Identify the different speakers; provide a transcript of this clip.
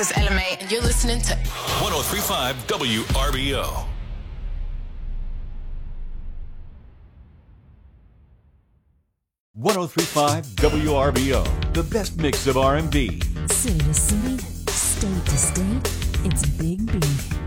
Speaker 1: It's LMA, and you're listening to
Speaker 2: 103.5 WRBO. (103.5) WRBO, the best mix of R&B.
Speaker 3: City to city, state to state, it's Big B.